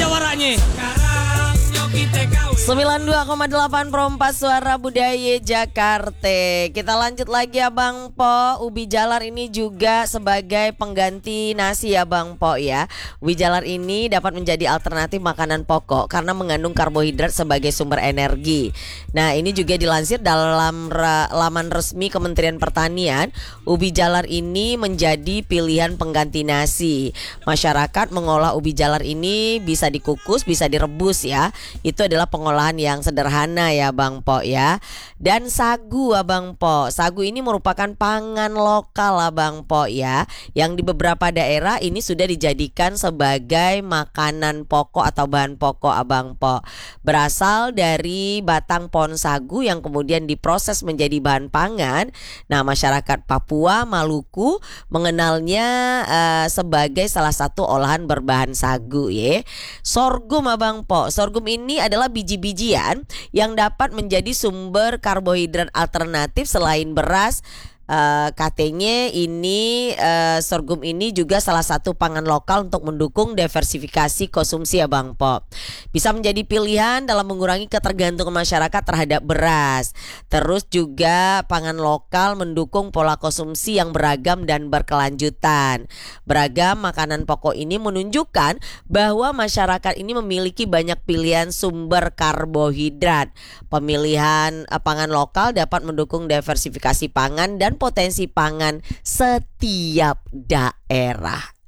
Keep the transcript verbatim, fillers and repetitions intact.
jawaranya. sembilan puluh dua koma delapan Perompas Suara Budaya Jakarta. Kita lanjut lagi ya Bang Po. Ubi jalar ini juga sebagai pengganti nasi ya Bang Po ya. Ubi jalar ini dapat menjadi alternatif makanan pokok karena mengandung karbohidrat sebagai sumber energi. Nah ini juga dilansir dalam ra- laman resmi Kementerian Pertanian. Ubi jalar ini menjadi pilihan pengganti nasi. Masyarakat mengolah ubi jalar ini bisa dikukus, bisa direbus ya. Itu adalah pengolahan yang sederhana ya Bang Po ya. Dan sagu Abang Po. Sagu ini merupakan pangan lokal Abang Po ya, yang di beberapa daerah ini sudah dijadikan sebagai makanan pokok atau bahan pokok Abang Po. Berasal dari batang pohon sagu yang kemudian diproses menjadi bahan pangan. Nah, masyarakat Papua, Maluku mengenalnya uh, sebagai salah satu olahan berbahan sagu ya. Sorghum Abang Po. Sorghum ini adalah biji-bijian yang dapat menjadi sumber karbohidrat alternatif selain beras. Uh, katanya ini uh, sorghum ini juga salah satu pangan lokal untuk mendukung diversifikasi konsumsi ya Bang Po. Bisa menjadi pilihan dalam mengurangi ketergantungan masyarakat terhadap beras. Terus juga pangan lokal mendukung pola konsumsi yang beragam dan berkelanjutan. Beragam makanan pokok ini menunjukkan bahwa masyarakat ini memiliki banyak pilihan sumber karbohidrat. Pemilihan uh, pangan lokal dapat mendukung diversifikasi pangan dan potensi pangan setiap daerah.